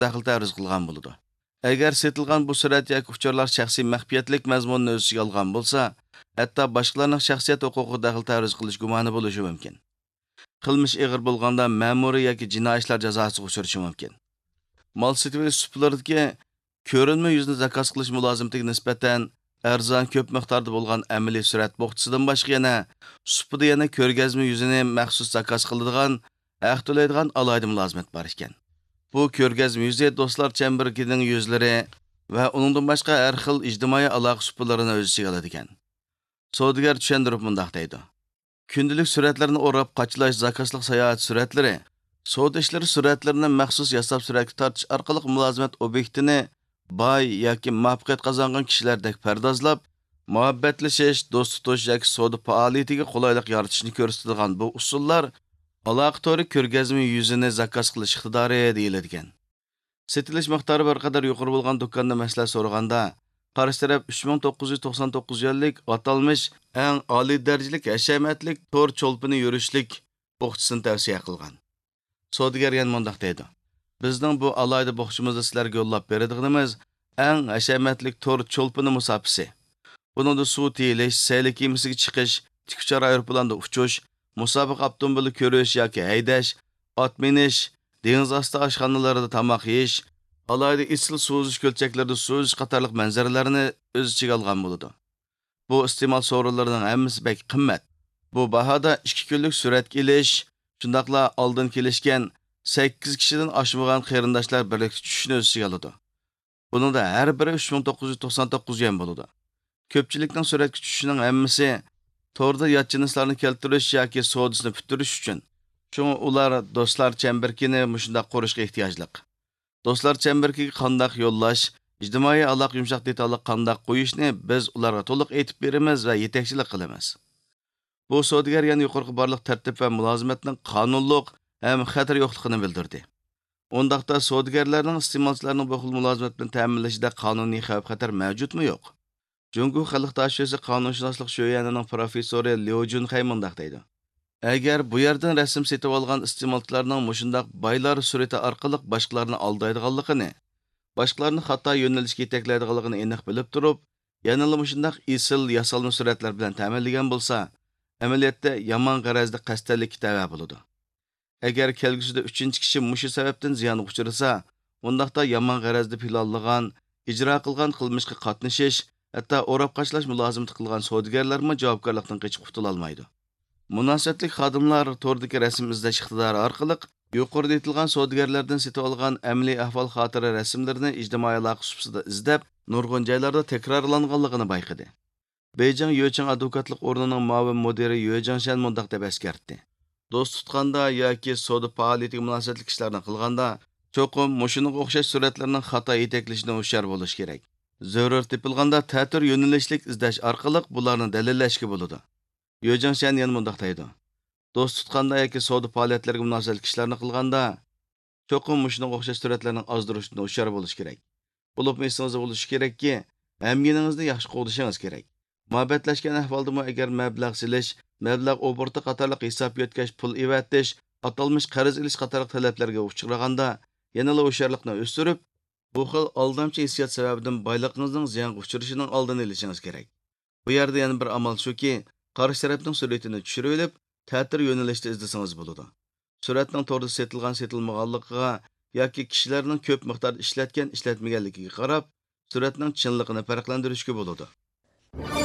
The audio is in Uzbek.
daxil ta'riz qilgan bo'ladi. Agar setilgan bu surat yoki uchurlar shaxsiy maxfiyatlik mazmunini o'z ichiga olgan bo'lsa, hatto boshqalarning shaxsiyat huquqiga daxil ta'riz qilish gumoni bo'lishi mumkin. Qilmish ig'ir bo'lganda ma'muriy yoki jinoiy ishlar jazosiga uchrashi mumkin. Mol sotib suplardagi ko'rinma yuzni zakaz qilish mulozimatiga nisbatan arzon ko'p miqdorda bo'lgan amaliy surat bo'xtisidan boshqa yana supida yana ko'rgazma yuzini maxsus zakaz qiladigan haq to'laydigan alohida mulozimat bor ekan. Bu ko'rgazma yuzi do'stlar chembirkining yuzlari va uningdan boshqa har xil ijtimoiy aloqa supalarini o'z ichiga oladi ekan. Savdogar tushuntirib mundaq deydi. Kundalik suratlarni o'rab qachlash zakazliq sayohat suratlari, savdo ishlari suratlarini maxsus yasab suratga tortish orqali mulozimat obyektini boy yoki muvaffaqiyat qozongan kishilardek pardozlab, muhabbatlashish, do'st tutish yoki savdo faoliyatiga qulaylik yaratishni ko'rsatadigan bu usullar aloqa to'ri ko'rgazma yuzini zakaz qilish iqtidori deyiladigan. Setilish miqdori bir qadar yuqori bo'lgan do'konda maslahat so'raganda, qarshi taraf 3999 yillik atalmish eng oliy darajalik hashamatlik to'r cho'lpini yurishlik bo'xchisini tavsiya qilgan. Savdogar yana mundaq deydi. Bizning bu alayda bo'xchimizni sizlarga yo'llab beradiganimiz eng hashamatlik to'r cho'lpini musofisi. Buningda suv tiyilish, sayli kemasiga chiqish, tikuchar aeroplanda uchish, musobaqa avtomobili ko'rish yoki haydash, ot minish, dengiz osti oshxonalarida tomoq yeyish, alayda isil suzish ko'lchaklarida suzish qatorliq manzaralarni o'z ichiga olgan bo'ladi. Bu iste'mol sovrinlarining hammasi bek qimmat. Bu bahoda 2 kunlik suratga ilish, shundaqla oldin kelishgan 8 kishidan oshmagan qarindoshlar birlikda tushishni o'z ichiga oladi. Buningda har biri 3999 yen bo'ladi. Ko'pchilikning suratga tushishining hammasi to'rda yotchinislarni keltirish yoki savdosini bitirish uchun. Shunga ular do'stlar chembirkini mushunda qurishga ehtiyojli. Do'stlar chembirkiga qandoq yo'llash, ijtimoiy aloqa yumshoq detalli qandoq qo'yishni biz ularga to'liq aytib beramiz va yetakchilik qilamiz. Bu savdogar yana yuqorqi barliq tartib va mulozimatning qonunliq ham xatar yo'qligini bildirdi. Ondaqda savdogarlarning iste'molchilarning bu xil mulozimat bilan ta'minlashida qonuniy xavf-xatar mavjudmi yo'q? Jungu xalq tashuvchisi qonunshunoslik sho'yanining professori Liu Junhay mundaq deydi. Agar bu yerdan rasm setib olgan iste'molchilarning mushundaq baylar surati orqali boshqalarni aldaydiganligini, boshqalarni xato yo'nalishga yetaklaydiganligini aniq bilib turib, yanada mushundaq isil yasalma suratlar bilan ta'minlagan bo'lsa, amaliyotda yomon g'arazda qasdlik tava bo'ladi. Agar kelgusida 3-kishi mushu sababdan ziyon uchrasa, undaqda yomon g'arazda planlagan, ijro qilgan qilmishga qatnashish, hatto o'rab qachlash mulozimati qilgan savdogarlarmi javobgarlikdan qochib qutula olmaydi. Munosabatli xodimlar to'rdagi rasm izlash iqtidori orqali yuqorida aytilgan savdogarlardan setib olgan amaliy ahvol xotira rasmlarini ijtimoiy aloqa suhbatida izlab, nurg'un joylarda takrorlanganligini bayqadi. Beijing Yueqing advokatlik o'rnining muavin mudiri Yue Jingshan mundaq deb eskartdi. Do'st tutganda yoki savdo faoliyatiga munosabatli ishlarni qilganda, cho'qim mushuniga o'xshash suratlarning xato yetaklashidan hushyor bo'lish kerak. Zarur tepilganda ta'tir yo'nalishlik izlash orqali bularni dalillashga bo'ladi. Yue Jingshan yana mundaq deydi. Do'st tutganda yoki savdo faoliyatlariga munosabatli ishlarni qilganda, cho'qim mushuniga o'xshash suratlarning ozdirishdan hushyor bo'lish kerak. Bo'lib esingizda bo'lishi kerakki, hamyiningizni yaxshi qo'g'dishingiz kerak. Muhabbatlashgan ahvolda agar mablag' silish, mablag' oborti qatorliq hisob yotkash, pul evatish, atalmish qarz ilish qatorliq talablarga uchraganda, yanada hushyorlikni o'stirib, bu xil aldamchi hissiyot sababidan boyligingizning ziyonga uchrashining oldini olishingiz kerak. Bu yerda yana bir amal shuki, qarshi tarafning suratini tushirib olib, ta'tir yo'nalishda izlasangiz bo'ladi. Suratning to'g'ri setilmaganligiga yoki kishilarning ko'p miqdorda ishlatgan, ishlatmaganligiga qarab, suratning chinligini farqlantirishga bo'ladi.